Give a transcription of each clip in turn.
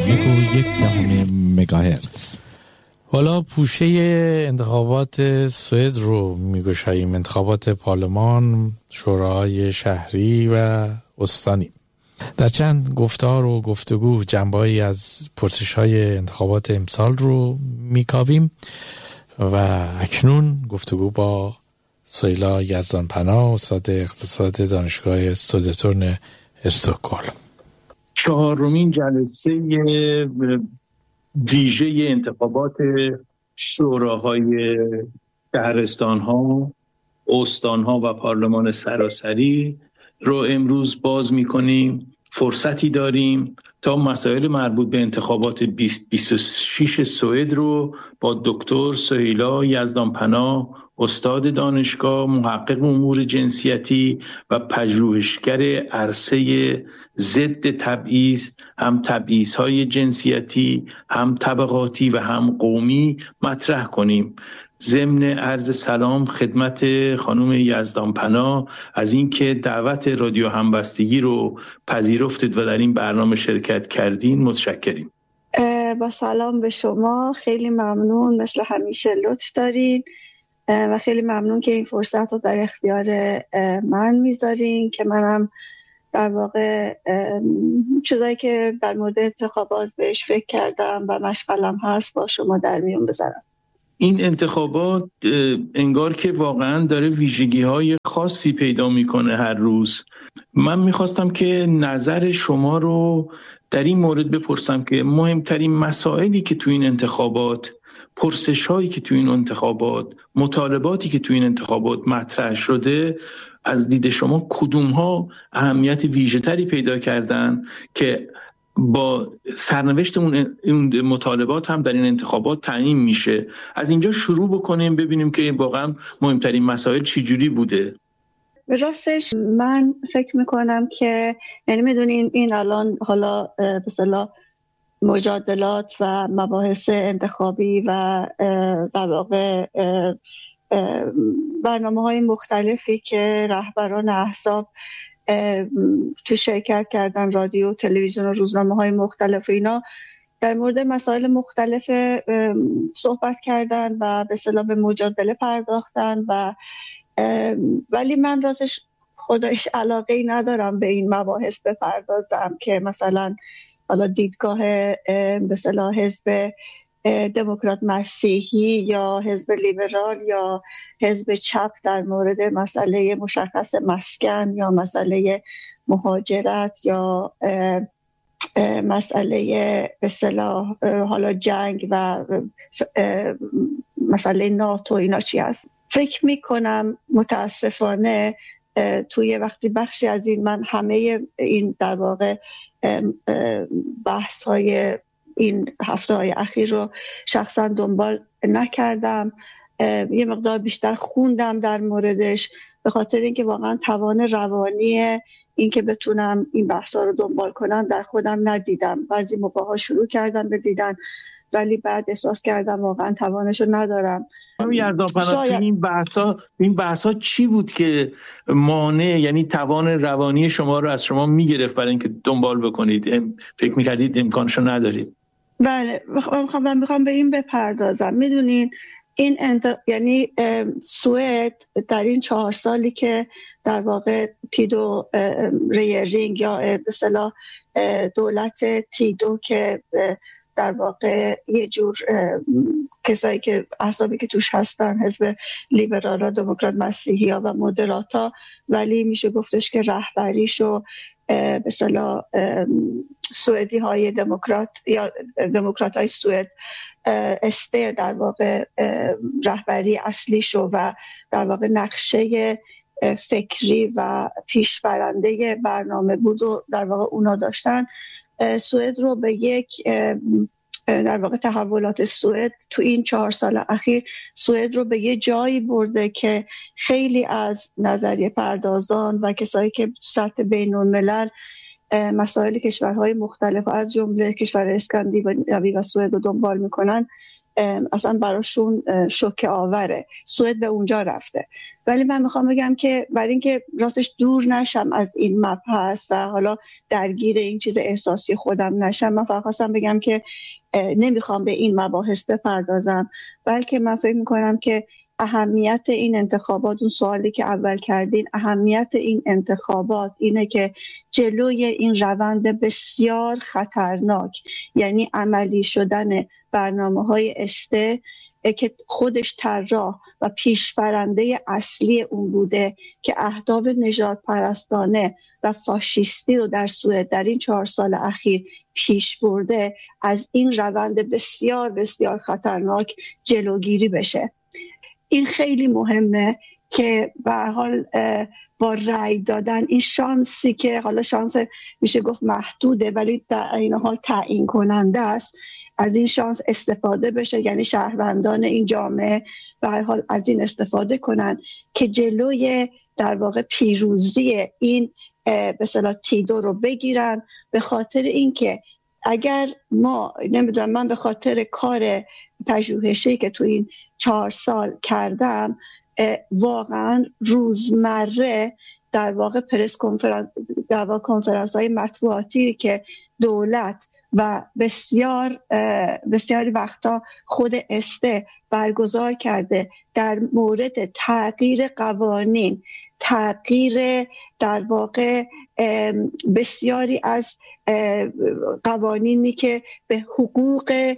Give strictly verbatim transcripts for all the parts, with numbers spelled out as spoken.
یک و یک دهم مگاهرتز. حالا پوشه انتخابات سوئد رو میگشاییم، انتخابات پارلمان، شوراهای شهری و استانی. در چند گفتار و گفتگو جنبه‌ای از پرسش‌های انتخابات امسال رو میکاویم و اکنون گفتگو با سهیلا یزدانپناه، استاد اقتصاد دانشگاه استودتورن استکهلم. چهارمین جلسه ویژه انتخابات شوراهای شهرستان‌ها، استان‌ها و پارلمان سراسری رو امروز باز می‌کنیم. فرصتی داریم تا مسائل مربوط به انتخابات بیست بیست و شش سوئد رو با دکتر سهیلا یزدانپناه، استاد دانشگاه، محقق امور جنسیتی و پژوهشگر عرصه ضد تبعیض، هم تبعیض‌های جنسیتی، هم طبقاتی و هم قومی مطرح کنیم. ضمن عرض سلام خدمت خانم یزدانپناه از اینکه دعوت رادیو همبستگی رو پذیرفتید و در این برنامه شرکت کردین متشکریم. با سلام به شما، خیلی ممنون، مثل همیشه لطف دارین و خیلی ممنون که این فرصت رو در اختیار من میذارین که منم در واقع چیزایی که در مورد انتخابات بهش فکر کردم و مشغلم هست با شما در میون بذارم. این انتخابات انگار که واقعا داره ویژگی‌های خاصی پیدا میکنه هر روز. من میخواستم که نظر شما رو در این مورد بپرسم که مهمترین مسائلی که تو این انتخابات، پرسش‌هایی که تو این انتخابات، مطالباتی که تو این انتخابات مطرح شده، از دید شما کدوم‌ها اهمیت ویژه‌تری پیدا کردن که با سرنوشت اون مطالبات هم در این انتخابات تعیین میشه؟ از اینجا شروع بکنیم ببینیم که واقعا مهمترین مسائل چی جوری بوده. راستش من فکر میکنم که یعنی میدونین این الان حالا به اصطلاح مجادلات و مباحث انتخابی و در واقع برنامه‌های مختلفی که رهبران احزاب تو شرکت کردن، رادیو، تلویزیون و روزنامه‌های مختلف اینا در مورد مسائل مختلف صحبت کردن و به اصطلاح به مجادله پرداختن و ولی من راستش خودش علاقه‌ای ندارم به این مباحث بپردازم که مثلا حالا دیدگاه به اصطلاح حزب دموکرات مسیحی یا حزب لیبرال یا حزب چپ در مورد مسئله مشخص مسکن یا مسئله مهاجرت یا مسئله به اصطلاح حالا جنگ و مسئله ناتو اینا چی هست. فکر میکنم متاسفانه توی وقتی بخشی از این من همه این در واقع بحث های این هفته های اخیر رو شخصا دنبال نکردم، یه مقدار بیشتر خوندم در موردش به خاطر اینکه واقعا توان روانی این که بتونم این بحثا رو دنبال کنم در خودم ندیدم. بعضی موقع‌ها شروع کردم به دیدن ولی بعد احساس کردم واقعا توانشو ندارم. یزدانپناه تو این بحثا این بحثا چی بود که مانع، یعنی توان روانی شما رو از شما میگرفت برای اینکه دنبال بکنید؟ فکر می‌کردید امکانشو ندارید؟ بله، میخوام من میخوام به این بپردازم. میدونین این انت... یعنی سوئد در این چهار سالی که در واقع تیدو ریرینگ یا به اصطلاح دولت تیدو که در واقع یه جور کسایی که احزابی که توش هستن حزب لیبرالا، دموکرات مسیحی و مدراتا، ولی میشه گفتش که رهبریشو به اصطلاح سوئدی های دموکرات یا دموکرات های سوئد استر در واقع رهبری اصلیشو و در واقع نقشه فکری و پیشبرنده برنامه بود و در واقع اونا داشتن. سوئد رو به یک در واقع تحولات سوئد تو این چهار سال اخیر سوئد رو به یه جایی برده که خیلی از نظریه پردازان و کسایی که سطح بین الملل مسائل کشورهای مختلف از جمله کشور اسکاندیناوی و سوئد رو دنبال میکنن اصلا براشون شوکه آوره. سوئد به اونجا رفته. ولی من میخوام بگم که برای اینکه راستش دور نشم از این مبحث و حالا درگیر این چیز احساسی خودم نشم، من فقط خواستم بگم که نمیخوام به این مباحث بپردازم، بلکه من فکر میکنم که اهمیت این انتخابات، اون سوالی که اول کردین، اهمیت این انتخابات اینه که جلوی این روند بسیار خطرناک، یعنی عملی شدن برنامه‌های استه که خودش طراح و پیشبرنده اصلی اون بوده که اهداف نژاد پرستانه و فاشیستی رو در سوئد در این چهار سال اخیر پیش برده، از این روند بسیار بسیار خطرناک جلوگیری بشه. این خیلی مهمه که به هر حال با رأی دادن این شانسی که حالا شانس میشه گفت محدوده ولی در این حال تعیین کننده است، از این شانس استفاده بشه، یعنی شهروندان این جامعه به هر حال از این استفاده کنن که جلوی در واقع پیروزی این به اصطلاح تیدو رو بگیرن، به خاطر اینکه اگر ما نمیدونم، من به خاطر کار پژوهشی که تو این چهار سال کردم واقعا روزمره در واقع پرس کنفرانس، در واقع کنفرانس های مطبوعاتی که دولت و بسیار بسیاری وقتا خود استه برگزار کرده در مورد تغییر قوانین، تغییر در واقع بسیاری از قوانینی که به حقوق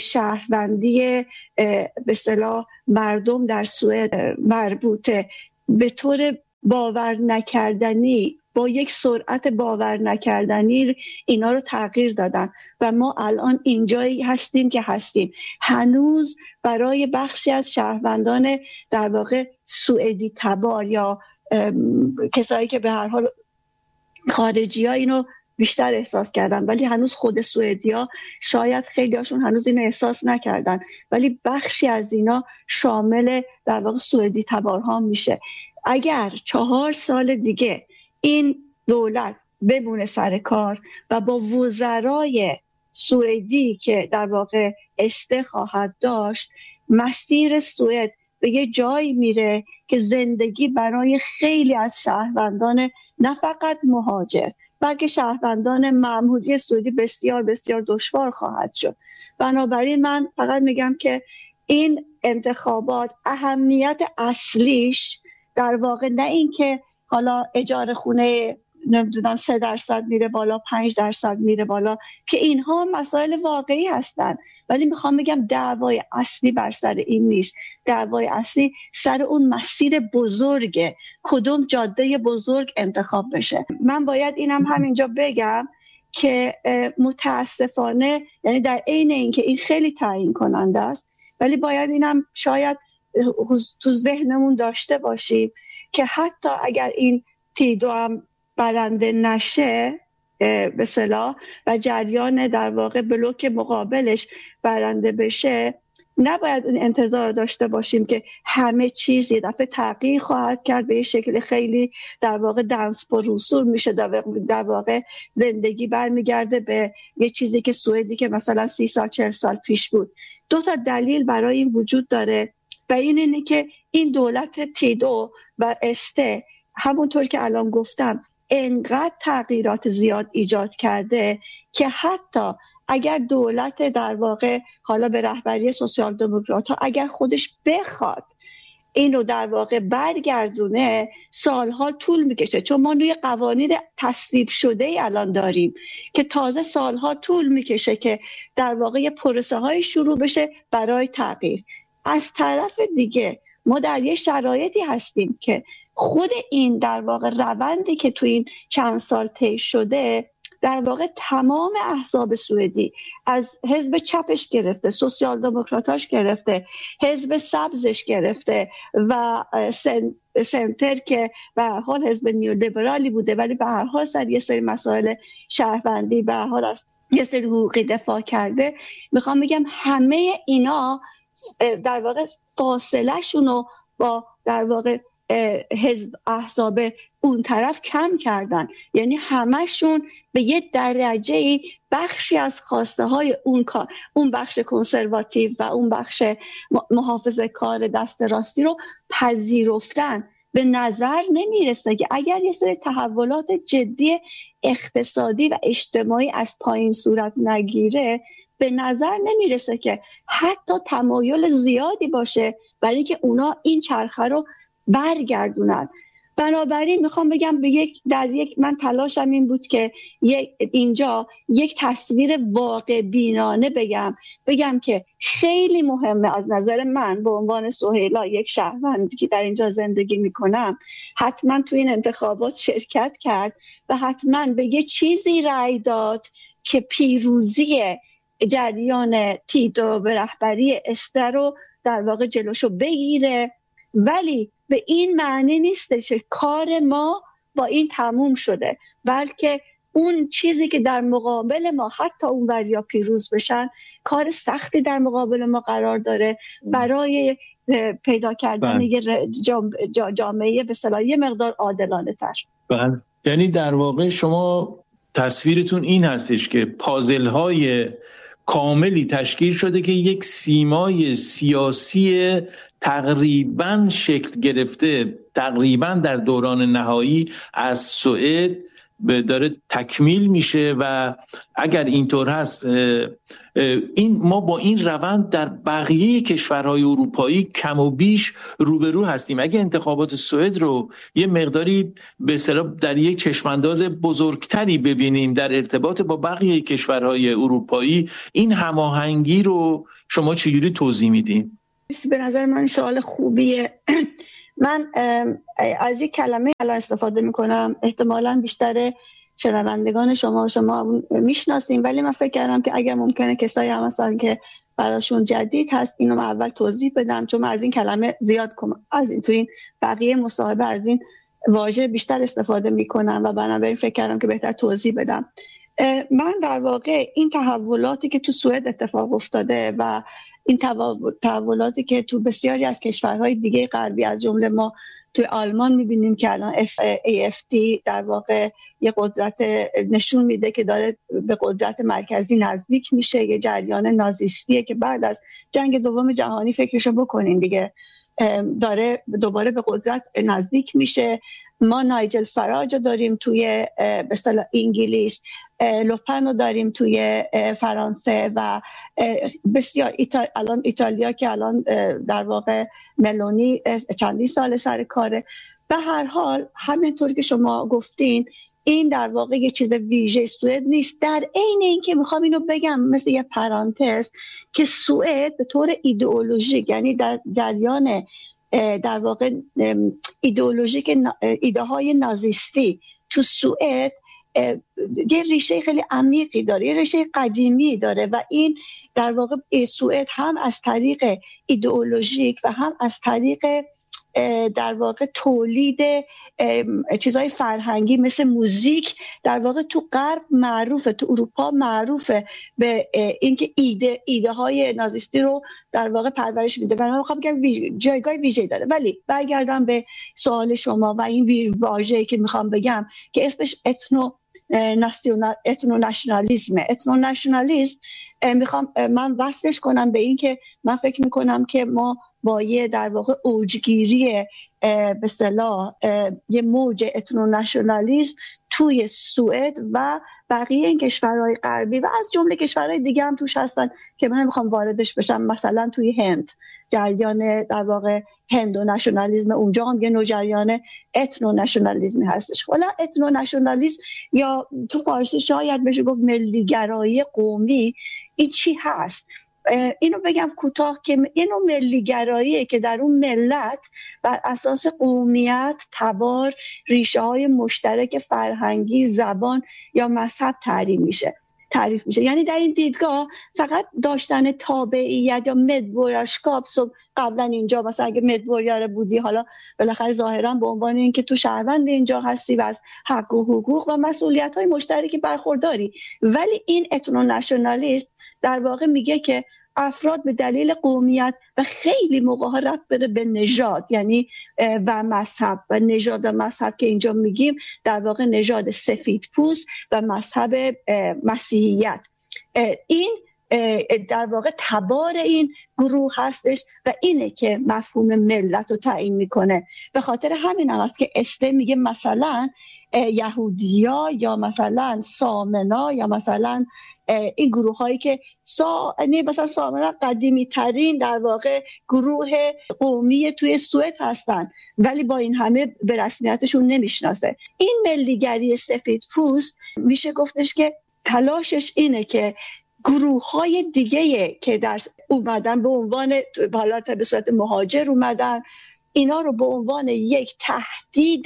شهروندی به اصطلاح مردم در سوئد مربوطه، به طور باور نکردنی، با یک سرعت باور نکردنی اینا رو تغییر دادن و ما الان اینجایی هستیم که هستیم. هنوز برای بخشی از شهروندان در واقع سوئدی تبار یا کسایی که به هر حال خارجی ها اینو بیشتر احساس کردن، ولی هنوز خود سوئدی ها شاید خیلی هاشون هنوز اینو احساس نکردن، ولی بخشی از اینا شامل در واقع سوئدی تبارها میشه. اگر چهار سال دیگه این دولت بمونه سر کار و با وزرای سوئدی که در واقع استه خواهد داشت، مسیر سوئد به یه جایی میره که زندگی برای خیلی از شهروندان نه فقط مهاجر بلکه شهروندان معمولی سوئدی بسیار بسیار دشوار خواهد شد. بنابراین من فقط میگم که این انتخابات اهمیت اصلیش در واقع نه این که حالا اجاره خونه نمیدونم سه درصد میره بالا، پنج درصد میره بالا، که اینها مسائل واقعی هستن، ولی میخوام بگم دعوای اصلی بر سر این نیست. دعوای اصلی سر اون مسیر بزرگه، کدوم جاده بزرگ انتخاب بشه. من باید اینم همینجا بگم که متاسفانه، یعنی در عین اینکه این خیلی تعیین کننده است، ولی باید اینم شاید تو ذهنمون داشته باشیم که حتی اگر این تیدو هم برنده نشه به اصطلاح و جریان در واقع بلوک مقابلش برنده بشه، نباید این انتظار داشته باشیم که همه چیز یه دفعه تغییر خواهد کرد به یه شکل خیلی در واقع دنس پر رسول میشه، در واقع زندگی برمیگرده به یه چیزی که سوئدی که مثلا سی سال چهل سال پیش بود. دو تا دلیل برای این وجود داره و این اینه که این دولت تیدو و استه همونطور که الان گفتم انقدر تغییرات زیاد ایجاد کرده که حتی اگر دولت در واقع حالا به رهبری سوسیال دموکرات ها اگر خودش بخواد اینو در واقع برگردونه، سالها طول میکشه، چون ما روی قوانین تصویب شده ای الان داریم که تازه سالها طول میکشه که در واقع پروسه های شروع بشه برای تغییر. از طرف دیگه ما در یه شرایطی هستیم که خود این در واقع روندی که تو این چند سال طی شده، در واقع تمام احزاب سوئدی از حزب چپش گرفته، سوسیال دموکراتاش گرفته، حزب سبزش گرفته و سنتر که به هر حال حزب نیولیبرالی بوده ولی به هر حال سر یه سری مسائل شهروندی به هر حال از یه سری حقوقی دفاع کرده، میخوام بگم همه اینا در واقع فاصله شونو با در واقع حزب احزاب اون طرف کم کردن. یعنی همشون به یه درجه بخشی از خواسته های اون اون بخش کنسرواتیو و اون بخش محافظه کار دست راستی رو پذیرفتن. به نظر نمیرسه که اگر یه سری تحولات جدی اقتصادی و اجتماعی از پایین صورت نگیره، به نظر نمیرسه که حتی تمایل زیادی باشه برای اینکه اونا این چرخه رو برگردونن. بنابراین میخوام بگم به یک در یک من تلاشم این بود که یک اینجا یک تصویر واقع بینانه بگم بگم که خیلی مهمه از نظر من به عنوان سهیلا، یک شهروندی که در اینجا زندگی میکنم، حتما تو این انتخابات شرکت کرد و حتما به یه چیزی رأی داد که پیروزی جریان تیدو به رهبری استر رو در واقع جلوشو بگیره. ولی به این معنی نیستش که کار ما با این تموم شده، بلکه اون چیزی که در مقابل ما، حتی اون وریا پیروز بشن، کار سختی در مقابل ما قرار داره برای پیدا کردن یه جامعه به اصطلاح یه مقدار عادلانه تر. بله، یعنی در واقع شما تصویرتون این هستش که پازل های کاملی تشکیل شده که یک سیمای سیاسی تقریباً شکل گرفته تقریباً در دوران نهایی از سوئد داره تکمیل میشه و اگر اینطور هست این ما با این روند در بقیه کشورهای اروپایی کم و بیش روبرو هستیم. اگه انتخابات سوئد رو یه مقداری به اصطلاح در یک چشمانداز بزرگتری ببینیم در ارتباط با بقیه کشورهای اروپایی، این هماهنگی رو شما چجوری توضیح میدین؟ به نظر من سوال خوبیه. من از یک کلمه الان استفاده میکنم، احتمالاً بیشتر شنوندگان شما و شما میشناسیم، ولی من فکر کردم که اگر ممکنه کسایی هم هستن که براشون جدید هست اینو من اول توضیح بدم، چون من از این کلمه زیاد کنم از این تو این بقیه مصاحبه از این واژه بیشتر استفاده میکنم و بنابراین فکر کردم که بهتر توضیح بدم. من در واقع این تحولاتی که تو سوئد اتفاق افتاده و این تحولاتی که تو بسیاری از کشورهای دیگه غربی از جمله ما توی آلمان میبینیم که الان ای اف تی در واقع یه قدرت نشون میده که داره به قدرت مرکزی نزدیک میشه، یه جریان نازیستیه که بعد از جنگ دوم جهانی فکرشو بکنین دیگه داره دوباره به قدرت نزدیک میشه. ما نایجل فراج داریم توی به اصطلاح انگلیس، لوپن رو داریم توی فرانسه و بسیار ایتال... الان ایتالیا که الان در واقع ملونی چندی سال سر کاره. به هر حال همینطور که شما گفتین این در واقع یه چیز ویژه سوئد نیست. در عین اینکه میخوام اینو بگم مثل یه پرانتز که سوئد به طور ایدئولوژیک، یعنی در جریان در واقع ایدئولوژیک ایده های نازیستی تو سوئد یه ریشه خیلی عمیقی داره، یه ریشه قدیمی داره و این در واقع سوئد هم از طریق ایدئولوژیک و هم از طریق در واقع تولید چیزهای فرهنگی مثل موزیک در واقع تو غرب معروفه، تو اروپا معروفه به اینکه ایده ایده های نازیستی رو در واقع پرورش میده و من میخوام بگم جایگاه ویژه‌ای داره. ولی برگردم به سوال شما و این واژه‌ای که میخوام بگم که اسمش اتنو ناسیونال اتنو نشنالیسمه. اتنو نشنالیسم میخوام من وصلش کنم به این که من فکر میکنم که ما با یه در واقع اوجگیری به اصطلاح یه موج اتنو نشنالیسم توی سوئد و بقیه این کشورهای غربی و از جمله کشورهای دیگه هم توش هستن که من نمیخوام واردش بشم، مثلا توی هند جریان در واقع هندو نشنالیسم، اونجا هم یه نوع جریان اتنو نشنالیسم هستش. حالا اتنو نشنالیسم یا تو فارسی شاید بشه گفت ملیگرایی قومی، این چی هست؟ اینو بگم کوتاه که اینو ملیگراییه که در اون ملت بر اساس قومیت، تبار، ریشه های مشترک فرهنگی، زبان یا مذهب تعریف میشه تعریف میشه یعنی در این دیدگاه فقط داشتن تابعیت یا مدبورشکاب، قبلا اینجا مثلا اگه مدبوریار بودی حالا بالاخره ظاهرا به عنوان اینکه تو شهروند اینجا هستی و از حق و حقوق و مسئولیت‌های مشترکی برخورداری، ولی این اتنو نشنالیست در واقع میگه که افراد به دلیل قومیت و خیلی موقع‌ها ربط بده به نژاد، یعنی و مذهب و نژاد و مذهب که اینجا میگیم در واقع نژاد سفید پوست و مذهب مسیحیت، این در واقع تبار این گروه هستش و اینه که مفهوم ملت رو تعیین میکنه. به خاطر همین هم هست که استه میگه مثلا یهودیا یا مثلا سامنا یا مثلا این گروه هایی که سا... مثلا سامنا قدیمی ترین در واقع گروه قومی توی سوئد هستن، ولی با این همه به رسمیتشون نمیشناسه. این ملیگری سفید پوست میشه گفتش که تلاشش اینه که گروه های دیگه که در اومدن به عنوان حالا به صورت مهاجر اومدن، اینا رو به عنوان یک تهدید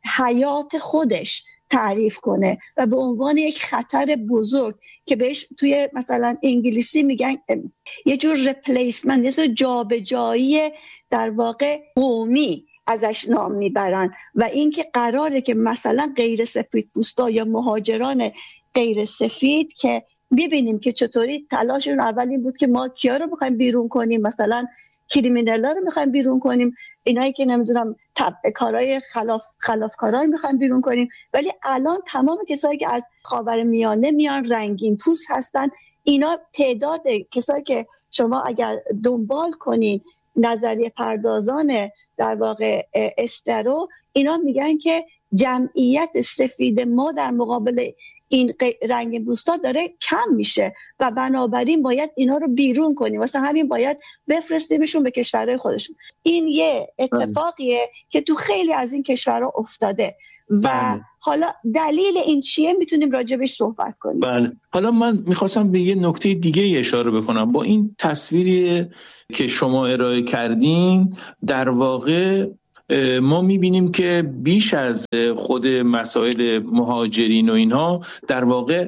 حیات خودش تعریف کنه و به عنوان یک خطر بزرگ که بهش توی مثلا انگلیسی میگن یه جور ریپلیسمنت، یه جور جابجایی در واقع قومی ازش نام میبرن و اینکه قراره که مثلا غیر سفید پوستا یا مهاجران غیر سفید که ببینیم که چطوری تلاششون اول این بود که ما کیا رو میخوایم بیرون کنیم، مثلا کریمینالا رو میخوایم بیرون کنیم، اینایی که نمیدونم کارهای خلاف خلافکارا رو میخوایم بیرون کنیم، ولی الان تمام کسایی که از خاورمیانه میان رنگین پوست هستن، اینا تعداد کسایی که شما اگر دنبال کنین نظریه پردازان در واقع استرو، اینا میگن که جمعیت سفید ما در مقابل این رنگ پوستا داره کم میشه و بنابراین باید اینا رو بیرون کنیم، واسه همین باید بفرستیمشون به کشورهای خودشون. این یه اتفاقیه که تو خیلی از این کشورها افتاده و بله. حالا دلیل این چیه میتونیم راجبش صحبت کنیم. بله. حالا من میخواستم به یه نکته دیگه اشاره بکنم. با این تصویری که شما ارائه کردین در واقع ما میبینیم که بیش از خود مسائل مهاجرین و اینها در واقع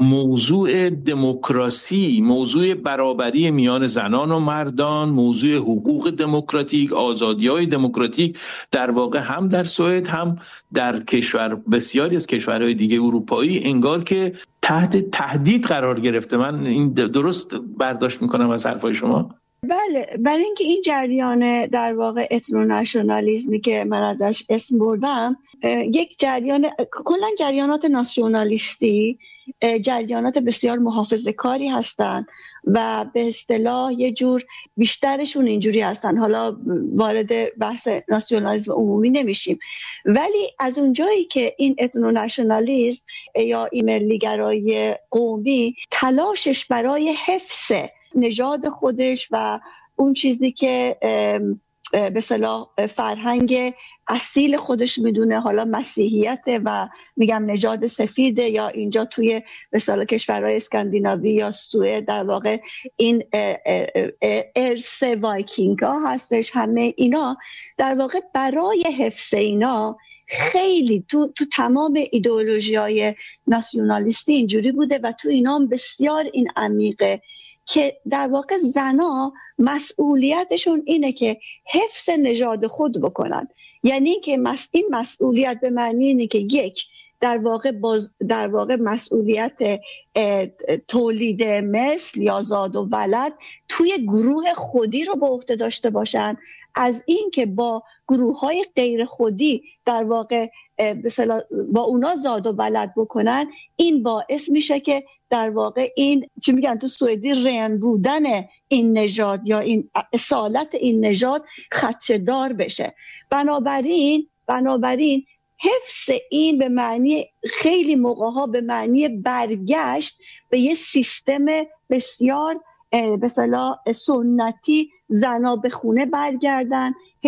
موضوع دموکراسی، موضوع برابری میان زنان و مردان، موضوع حقوق دموکراتیک، آزادی‌های دموکراتیک در واقع هم در سوئد هم در کشور بسیاری از کشورهای دیگه اروپایی انگار که تحت تهدید قرار گرفته. من این درست برداشت میکنم از حرفای شما؟ بله، برای اینکه این جریان در واقع اتنوناسیونالیسمی که من ازش اسم بردم یک جریان، کلا جریانات ناسیونالیستی جریانات بسیار محافظه‌کاری هستن و به اصطلاح یه جور بیشترشون اینجوری هستن. حالا وارد بحث ناسیونالیسم عمومی نمیشیم، ولی از اونجایی که این اتنوناسیونالیسم یا این ملیگرایی قومی تلاشش برای حفظ نژاد خودش و اون چیزی که به اصطلاح فرهنگ اصیل خودش میدونه، حالا مسیحیت و میگم نژاد سفیده یا اینجا توی به اصطلاح کشورهای اسکاندیناوی یا سوئد در واقع این ارث وایکینگ ها هستش، همه اینا در واقع برای حفظ اینا خیلی تو تو تمام ایدئولوژی های ناسیونالیستی اینجوری بوده و تو اینا بسیار این عمیقه که در واقع زنا مسئولیتشون اینه که حفظ نژاد خود بکنن. یعنی که مس... این مسئولیت به معنی اینه که یک در واقع باز... در واقع مسئولیت تولید مثل یا زاد و ولد توی گروه خودی رو به عهده داشته باشن، از این که با گروه‌های غیر خودی در واقع مثلا با اونا زاد و ولد بکنن، این باعث میشه که در واقع این چی میگن تو سوئدی رن بودن این نژاد یا این اصالت این نژاد خدشه‌دار بشه. بنابراین بنابراین حفظ این به معنی خیلی موقع‌ها به معنی برگشت به یه سیستم بسیار به اصطلاح سنتی، زنا به خونه برگردن،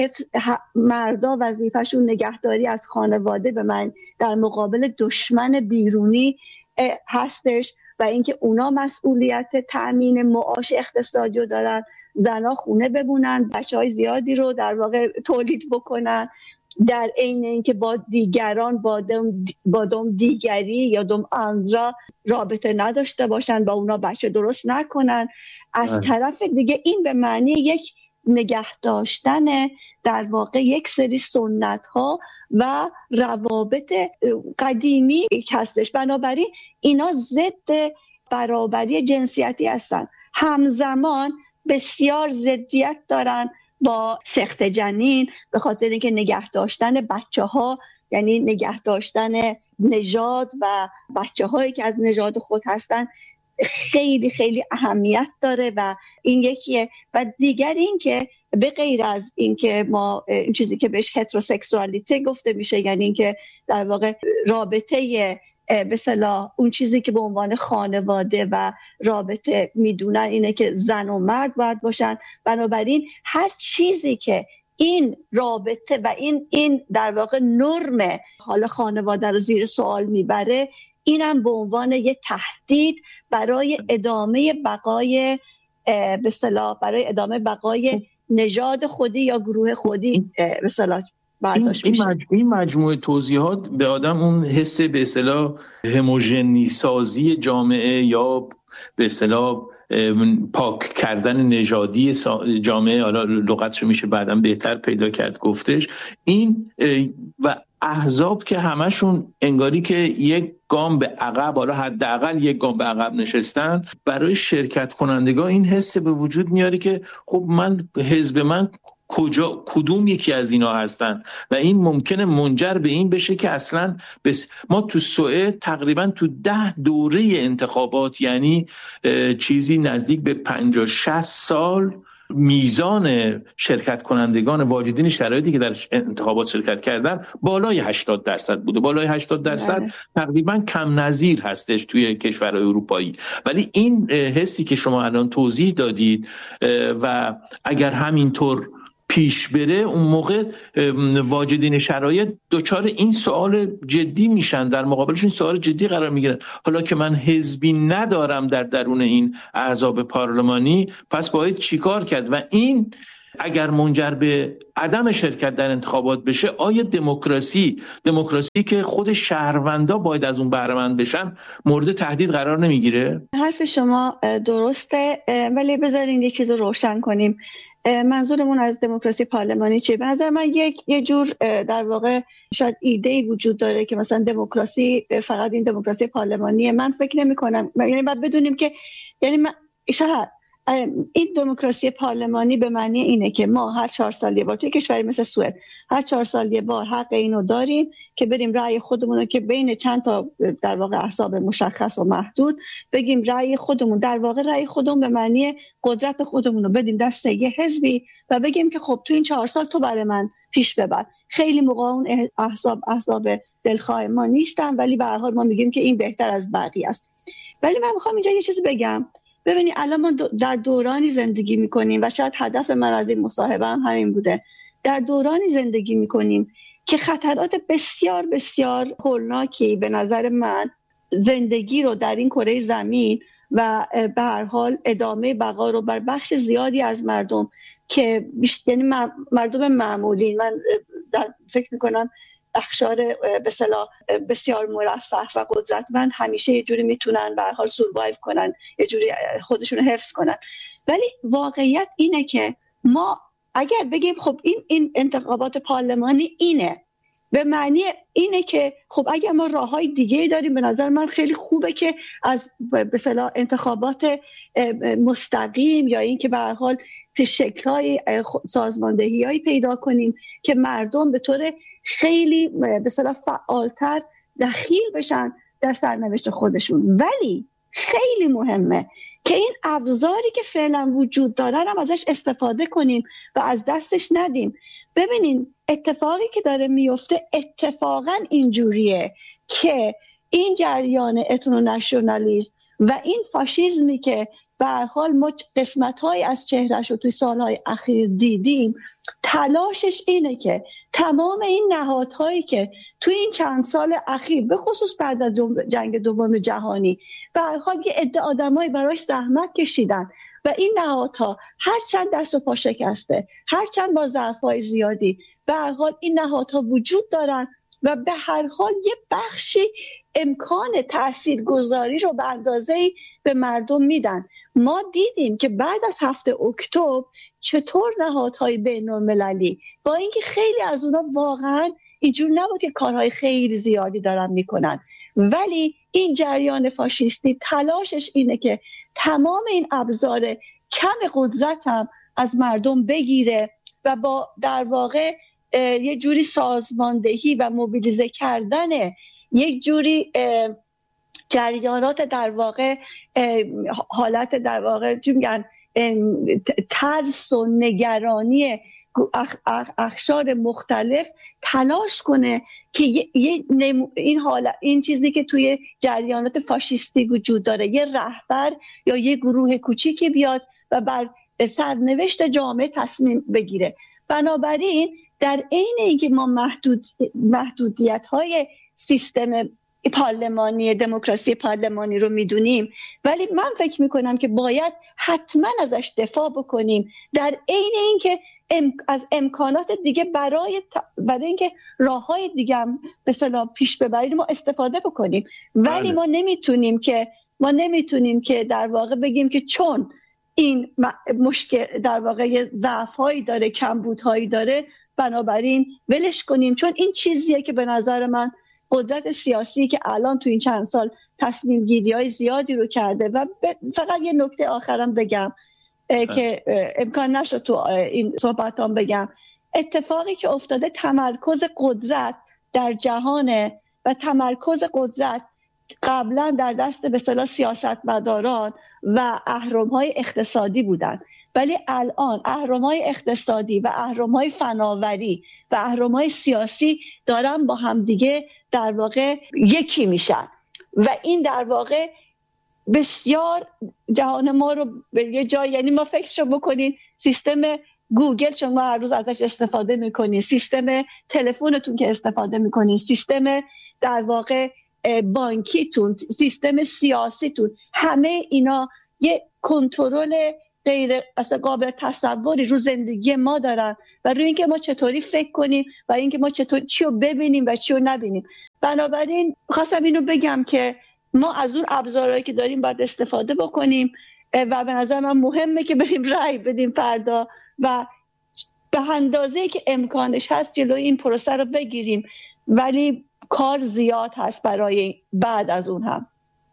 مردا وظیفه‌شون نگهداری از خانواده به من در مقابل دشمن بیرونی هستش و اینکه اونا مسئولیت تأمین معاش اقتصادی رو دارن، زنا خونه بمونن، بچه‌های زیادی رو در واقع تولید بکنن، در عین اینکه با دیگران با دم, با دم دیگری یا دم اندرا رابطه نداشته باشن، با اونا بچه درست نکنن. از اه. طرف دیگه این به معنی یک نگه داشتن در واقع یک سری سنت ها و روابط قدیمی هستش. بنابراین اینا ضد برابری جنسیتی هستن. همزمان بسیار ضدیت دارن با سخت جنین، به خاطر اینکه نگه داشتن بچه ها یعنی نگه داشتن نژاد و بچه هایی که از نژاد خود هستن خیلی خیلی اهمیت داره و این یکیه. و دیگر این که به غیر از این که ما این چیزی که بهش هتروسکسوالیته گفته میشه، یعنی این که در واقع رابطه به اصطلاح اون چیزی که به عنوان خانواده و رابطه میدونن اینه که زن و مرد باید باشن، بنابراین هر چیزی که این رابطه و این این در واقع نرم حالا خانواده رو زیر سوال میبره، اینم به عنوان یه تهدید برای ادامه بقای به اصطلاح برای ادامه بقای نژاد خودی یا گروه خودی به اصطلاح برداشت میشه. این, مج... این مجموعه توضیحات به آدم اون حس به اصطلاح هموژنی سازی جامعه یا به اصطلاح پاک کردن نژادی جامعه، حالا لغتشو میشه بعداً بهتر پیدا کرد گفتش، این و احزاب که همشون انگاری که یک گام به عقب، حالا حداقل یک گام به عقب نشستن، برای شرکت کنندگان این حس به وجود میاره که خب من حزب من کجا کدوم یکی از اینا هستن و این ممکنه منجر به این بشه که اصلا بس ما تو سوئد تقریبا تو ده دوره انتخابات، یعنی چیزی نزدیک به پنجاه شصت سال، میزان شرکت کنندگان واجدین شرایطی که در انتخابات شرکت کردن بالای هشتاد درصد بوده. بالای هشتاد درصد بله. تقریبا کم نظیر هستش توی کشورهای اروپایی. ولی این حسی که شما الان توضیح دادید و اگر همینطور پیش بره، اون موقع واجدین شرایط دچار این سوال جدی میشن، در مقابلشون سوال جدی قرار میگیرن. حالا که من حزبی ندارم در درون این احزاب پارلمانی، پس باید چیکار کرد؟ و این اگر منجر به عدم شرکت در انتخابات بشه، آیا دموکراسی دموکراسی که خود شهروندا باید از اون بهره مند بشن مورد تهدید قرار نمیگیره؟ حرف شما درسته، ولی بذارین یه چیز رو روشن کنیم. منظورمون از دموکراسی پارلمانی چیه؟ به نظر من یک یه جور در واقع شاید ایده‌ای وجود داره که مثلا دموکراسی فقط این دموکراسی پارلمانیه. من فکر نمی‌کنم، یعنی باید بدونیم که یعنی من شاید این دموکراسی پارلمانی به معنی اینه که ما هر چهار سال یه بار توی کشوری مثل سوئد هر چهار سال یه بار حق اینو داریم که بریم رأی خودمون رو که بین چند تا در واقع احزاب مشخص و محدود بگیم رأی خودمون، در واقع رأی خودمون به معنی قدرت خودمون رو بدیم دست یه حزبی و بگیم که خب تو این چهار سال تو برای من پیش ببر. خیلی موقع اون احزاب احزاب دلخواه ما نیستن، ولی به هر حال ما میگیم که این بهتر از بقیه است. ولی من میخوام اینجا یه چیزی بگم. ببینید الان ما در دورانی زندگی میکنیم و شاید هدف من از این مصاحبه هم همین بوده، در دورانی زندگی میکنیم که خطرات بسیار بسیار هولناکی به نظر من زندگی رو در این کره زمین و به هر حال ادامه بقا رو بر بخش زیادی از مردم که یعنی مردم معمولی، من در فکر میکنم اخشار به اصطلاح بسیار مرفه و قدرتمند همیشه یه جوری میتونن به هر حال سروایو کنن، یه جوری خودشون رو حفظ کنن. ولی واقعیت اینه که ما اگر بگیم خب این این انتخابات پارلمانی اینه، به معنی اینه که خب اگر ما راههای دیگه داریم، به نظر من خیلی خوبه که از به اصطلاح انتخابات مستقیم یا این که به هر حال شکل‌های سازماندهی‌هایی پیدا کنیم که مردم به طور خیلی به اصطلاح فعالتر دخیل بشن در سرنوشت خودشون. ولی خیلی مهمه که این ابزاری که فعلا وجود دارن هم ازش استفاده کنیم و از دستش ندیم. ببینین اتفاقی که داره میفته اتفاقا اینجوریه که این جریان اتنونشنالیسم و این فاشیسمی که به هر حال ما قسمت‌های از چهرهش رو توی سالهای اخیر دیدیم، تلاشش اینه که تمام این نهادهایی که توی این چند سال اخیر به خصوص بعد از جنگ دوم جهانی به هر حال یه عده آدمایی براش زحمت کشیدن و این نهادها هر چند دست و پا شکسته، هر چند با ضعف‌های زیادی، به هر حال این نهادها وجود دارن و به هر حال یه بخشی امکان تاثیرگذاری رو به اندازه‌ای به مردم میدن. ما دیدیم که بعد از هفته اکتبر چطور نهادهای بین‌المللی با اینکه خیلی از اونا واقعا اینجور نبود که کارهای خیلی زیادی دارن میکنن، ولی این جریان فاشیستی تلاشش اینه که تمام این ابزار کم قدرت هم از مردم بگیره و با در واقع یه جوری سازماندهی و موبیلیزه کردن یک جوری جریانات در واقع حالت در واقع چی میگن ترس و نگرانی اقشار مختلف تلاش کنه که این حالت این چیزی که توی جریانات فاشیستی وجود داره یه رهبر یا یه گروه کوچیکی بیاد و بر سرنوشت جامعه تصمیم بگیره. بنابراین در عین اینکه ما محدود محدودیت‌های سیستم پارلمانی دموکراسی پارلمانی رو میدونیم، ولی من فکر میکنم که باید حتما ازش دفاع بکنیم در عین اینکه ام، از امکانات دیگه برای برای اینکه راههای دیگه هم مثلا پیش ببریم ما استفاده بکنیم. ولی ما نمیتونیم که ما نمیتونیم که در واقع بگیم که چون این مشکل در واقع ضعف‌هایی داره، کمبودهایی داره، بنابراین ولش کنیم، چون این چیزیه که به نظر من قدرت سیاسی که الان تو این چند سال تصمیم گیری های زیادی رو کرده. و فقط یه نکته آخرم بگم که امکان نشد تو این صحبتام بگم. اتفاقی که افتاده تمرکز قدرت در جهانه و تمرکز قدرت قبلا در دست به اصطلاح سیاستمداران و اهرم‌های اقتصادی بودن، ولی الان اهرم‌های اقتصادی و اهرم‌های فناوری و اهرم‌های سیاسی دارن با هم دیگه در واقع یکی میشن و این در واقع بسیار جهان ما رو به یه جای، یعنی ما فکرشو بکنین سیستم گوگل شما هر روز ازش استفاده میکنین، سیستم تلفنتون که استفاده میکنین، سیستم در واقع بانکیتون، سیستم سیاسیتون، همه اینا یه کنترل غیر اصلا قابل تصوری رو زندگی ما دارن و روی اینکه ما چطوری فکر کنیم و اینکه ما چطور چی رو ببینیم و چی رو نبینیم. بنابراین خواستم اینو بگم که ما از اون ابزارهایی که داریم باید استفاده بکنیم و به نظر من مهمه که بریم رأی بدیم فردا و به اندازه‌ای که امکانش هست جلوی این پروسه رو بگیریم، ولی کار زیاد هست برای بعد از اون هم.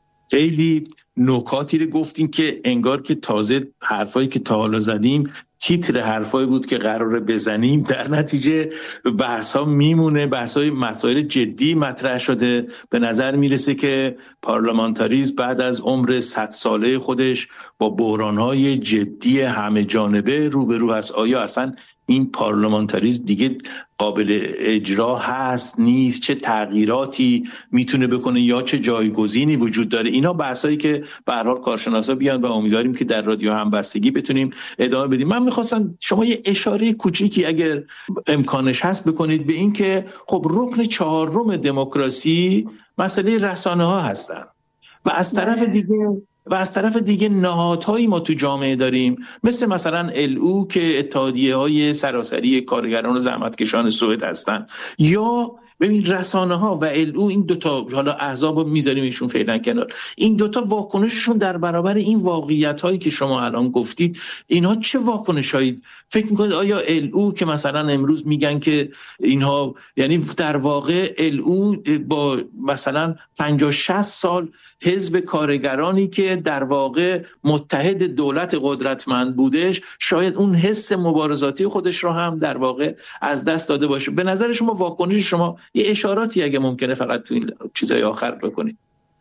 خیلی نکاتی رو گفتیم که انگار که تازه حرفایی که تا حالا زدیم تیتر حرفایی بود که قراره بزنیم، در نتیجه بحث ها میمونه، بحث های مسائل جدی مطرح شده. به نظر میرسه که پارلمانتاریسم بعد از عمر صد ساله خودش با بحران های جدی همه جانبه روبرو هست. آیا اصلا این پارلمانتاریسم دیگه قابل اجرا هست نیست، چه تغییراتی میتونه بکنه یا چه جایگزینی وجود داره؟ اینا بحثایی که به هر حال کارشناسا بیان و امیدواریم که در رادیو همبستگی بتونیم ادامه بدیم. من میخواستم شما یه اشاره کوچیکی اگر امکانش هست بکنید به این که خب رکن چهارم دموکراسی مسئله رسانه ها هستن و از طرف دیگه و از طرف دیگه نهادهایی ما تو جامعه داریم مثل مثلا ال او که اتحادیه های سراسری کارگران و زحمتکشان سوئد هستن، یا ببین رسانه ها و ال او، این دوتا حالا احزاب رو میذاریم ایشون فعلا کنار، این دوتا واکنششون در برابر این واقعیت هایی که شما الان گفتید اینها چه واکنش هایی فکر میکنید؟ آیا ال او که مثلا امروز میگن که اینها یعنی در واقع ال او با مثلا پنجاه شصت سال حزب کارگرانی که در واقع متحد دولت قدرتمند بودش شاید اون حس مبارزاتی خودش رو هم در واقع از دست داده باشه. به نظر شما واکنش شما یه اشاراتی اگه ممکنه فقط تو این چیزای آخر بکنید؟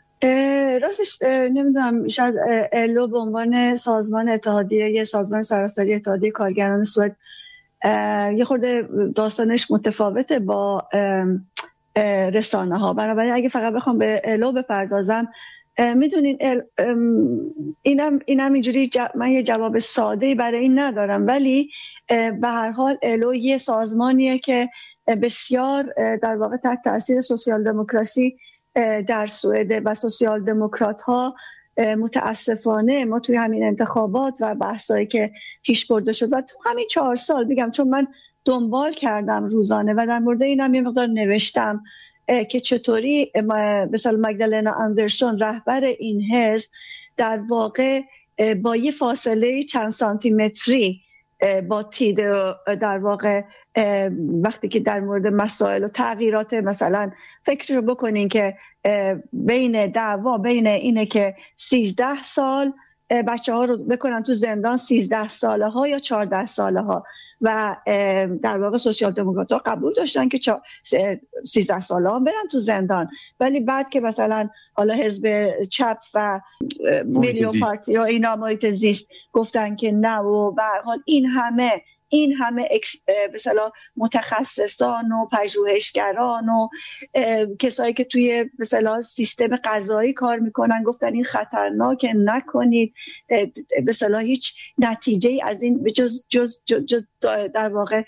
راستش نمیدونم، شاید الو به عنوان سازمان اتحادیه یه سازمان سراسری اتحادیه کارگران سوئد یه خورده داستانش متفاوته با رسانه ها. بنابراین اگه فقط بخوام به الو بپردازم، میدونین اینم اینم اینجوری من یه جواب ساده برای این ندارم، ولی به هر حال الو یه سازمانیه که بسیار در واقع تحت تاثیر سوسیال دموکراسی در سوئد و سوسیال دموکرات ها متاسفانه ما توی همین انتخابات و بحثایی که پیش برده شد و تو همین چهار سال میگم، چون من دنبال کردم روزانه و در مورد اینم یه مقدار نوشتم که چطوری مثلا مگدالنا اندرسون رهبر این حزب در واقع با یه فاصله چند سانتی متری با تید در واقع وقتی که در مورد مسائل و تغییرات مثلا فکر رو بکنین که بین دعوا بین اینه که سیزده سال بچه ها رو بکنن تو زندان سیزده ساله ها یا چهارده ساله ها و در واقع سوسیال دموکرات ها قبول داشتن که سیزده ساله ها برن تو زندان، ولی بعد که مثلا حالا حزب چپ و میلیون پارتی یا اینا محیط زیست گفتن که نه و به هر حال این همه این همه مثلا متخصصان و پژوهشگران و کسایی که توی مثلا سیستم قضایی کار میکنن گفتن این خطرناکه نکنید، مثلا هیچ نتیجه از این جز جز جز در واقع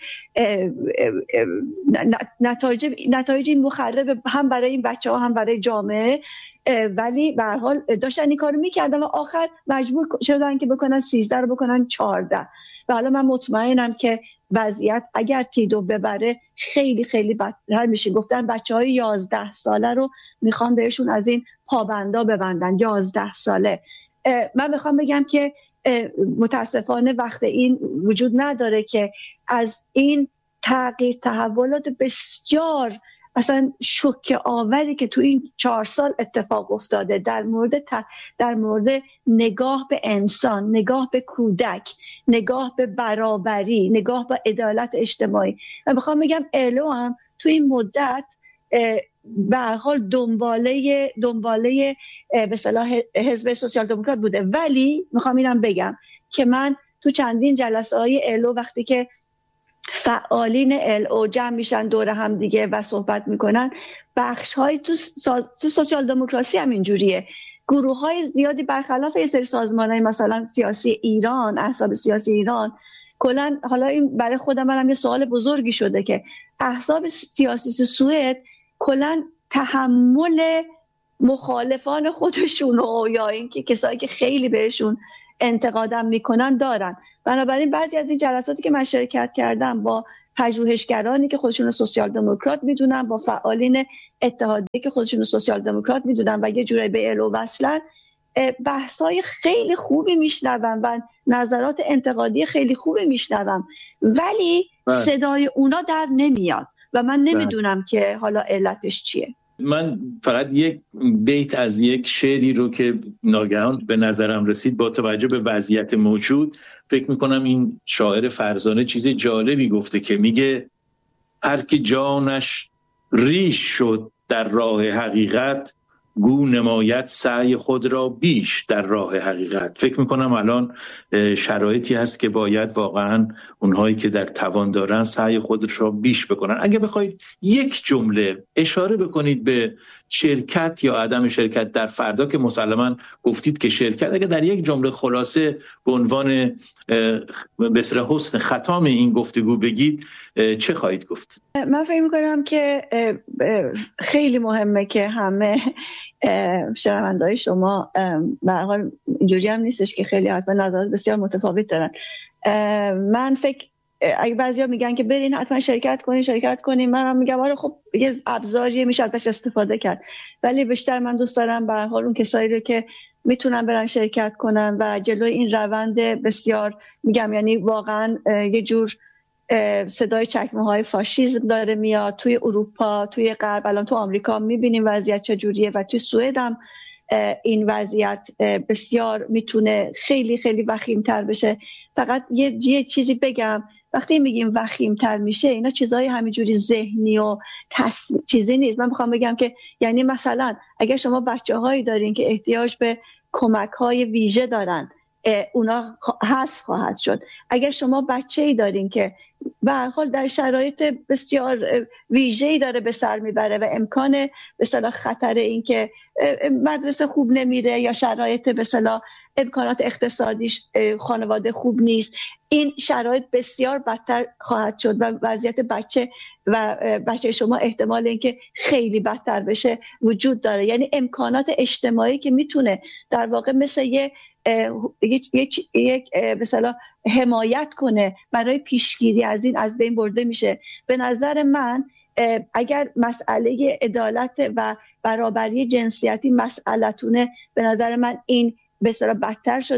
نتایج نتایج مخرب هم برای این بچه‌ها هم برای جامعه، ولی به هر حال داشتن این کارو میکردن و آخر مجبور شدن که بکنن سیزده رو بکنن چهارده. و حالا من مطمئنم که وضعیت اگر تیدو ببره خیلی خیلی بدتر میشه. گفتن بچهای یازده ساله رو میخوان بهشون از این پابندا ببندن، یازده ساله. من میخوام بگم که متاسفانه وقت این وجود نداره که از این تغییر تحولات بسیار اصلا شوکه آوری که تو این چهار سال اتفاق افتاده در مورد ت... در مورد نگاه به انسان، نگاه به کودک، نگاه به برابری، نگاه به عدالت اجتماعی. من میخوام بگم الو هم تو این مدت به هر حال دنباله دنباله به اصطلاح حزب سوسیال دموکرات بوده، ولی میخوام اینم بگم که من تو چندین جلسه های الو وقتی که فعالین الو جمع میشن دور هم دیگه و صحبت میکنن، بخش های تو, ساز... تو سوسیال دموکراسی هم اینجوریه، گروه های زیادی برخلاف یه سری سازمان های مثلا سیاسی ایران، احزاب سیاسی ایران کلن، حالا این برای خودم منم یه سوال بزرگی شده که احزاب سیاسی سوئد کلن تحمل مخالفان خودشون یا اینکه کسایی که خیلی بهشون انتقادم میکنن دارن. بنابراین بعضی از این جلساتی که من شرکت کردم با پژوهشگرانی که خودشون رو سوسیال دموکرات میدونن، با فعالین اتحادیه که خودشون رو سوسیال دموکرات میدونن و یه جورایی به الو وصلن، بحثای خیلی خوبی میشنوم و نظرات انتقادی خیلی خوبی میشنوم، ولی بله. صدای اونا در نمیاد و من نمیدونم بله. که حالا علتش چیه. من فقط یک بیت از یک شعری رو که ناگهان به نظرم رسید با توجه به وضعیت موجود، فکر میکنم این شاعر فرزانه چیز جالبی گفته که میگه هر که جانش ریش شد در راه حقیقت، گو نماید سعی خود را بیش در راه حقیقت. فکر میکنم الان شرایطی هست که باید واقعا اونهایی که در توان دارن سعی خود را بیش بکنن. اگه بخواید یک جمله اشاره بکنید به شرکت یا عدم شرکت در فردا، که مسلماً گفتید که شرکت، اگه در یک جمله خلاصه به عنوان بسر حسن ختام این گفتگو بگید چه خواهید گفت؟ من فکر میکنم که خیلی مهمه که همه شنونده‌های شما به هر حال اینجوری هم نیستش که خیلی حتما نظرات بسیار متفاوت دارن. من فکر اگه بعضیا میگن که برین حتما شرکت کنین شرکت کنین، من هم میگم آره خب یه ابزاریه میشه ازش استفاده کرد، ولی بیشتر من دوست دارم به هر حال اون کسایی رو که میتونن برن شرکت کنن و جلوی این روند بسیار میگم یعنی واقعا یه جور صدای چکمه های فاشیسم داره میاد توی اروپا، توی غرب، الان تو آمریکا میبینیم وضعیت چجوریه و توی سوئد هم این وضعیت بسیار میتونه خیلی خیلی وخیم‌تر بشه. فقط یه, یه چیزی بگم، وقتی میگیم وخیم‌تر میشه اینا چیزای همینجوری ذهنی و تص... چیزی نیست. من میخوام بگم که یعنی مثلا اگر شما بچه‌هایی دارین که احتیاج به کمک‌های ویژه دارن، اونا حذف خواهد شد. اگر شما بچه‌ای دارین که به هر حال در شرایط بسیار ویژه‌ای داره به سر میبره و امکان به اصطلاح خطر این که مدرسه خوب نمیره یا شرایط به اصطلاح امکانات اقتصادیش خانواده خوب نیست، این شرایط بسیار بدتر خواهد شد و وضعیت بچه و بچه شما احتمال اینکه خیلی بدتر بشه وجود داره. یعنی امکانات اجتماعی که میتونه در واقع مثل یه یک یک یک مثلا حمایت کنه برای پیشگیری از این از بین برده میشه. به نظر من اگر مسئله عدالت و برابری جنسیتی مسئله‌تونه، به نظر من این به اصطلاح بدتر شده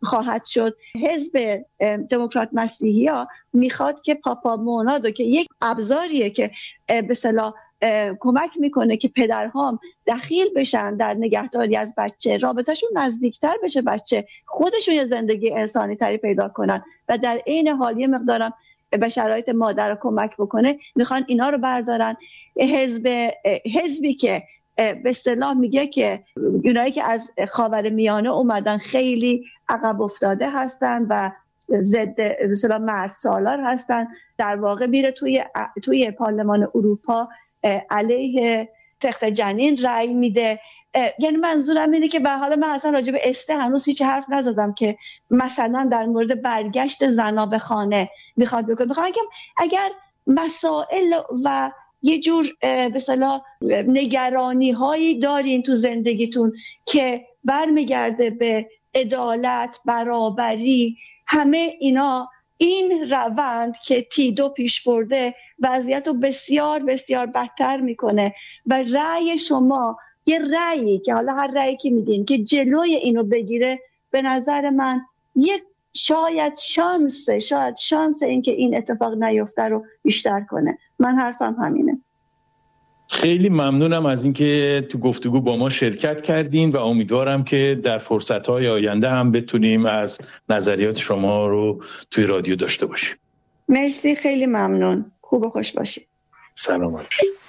خواهد شد. حزب دموکرات مسیحی ها میخواد که پاپا مونادو که یک ابزاریه که به اصطلاح کمک میکنه که پدرهام دخیل بشن در نگهداری از بچه، رابطهشون نزدیکتر بشه، بچه خودشون یه زندگی انسانی تری پیدا کنن و در عین حال یه مقدارم به شرایط مادر رو کمک بکنه، میخوان اینا رو بردارن. حزب حزبی که به اصطلاح میگه که اونایی که از خاورمیانه اومدن خیلی عقب افتاده هستن و ضد به اصطلاح مرد سالار هستن، در واقع میره توی توی پارلمان اروپا علیه تخت جنین رأی میده. یعنی منظورم اینه که به حال من اصلا راجع به استه هنوز هیچ حرف نزدم که مثلا در مورد برگشت زنا به خانه میخواد بکنه. میخوام بگم اگر مسائل و یه جور به اصطلاح نگرانی هایی دارین تو زندگیتون که برمیگرده به عدالت، برابری، همه اینا، این روند که تیدو پیش برده وضعیت رو بسیار بسیار بدتر میکنه و رأی شما یه رأیی که حالا هر رأیی که میدین که جلوی اینو بگیره، به نظر من یک شاید شانس شاید شانس این که این اتفاق نیفته رو بیشتر کنه. من حرفم همینه. خیلی ممنونم از اینکه تو گفتگو با ما شرکت کردین و امیدوارم که در فرصت‌های آینده هم بتونیم از نظریات شما رو توی رادیو داشته باشیم. مرسی، خیلی ممنون. خوب و خوش باشید. سلام علیکم.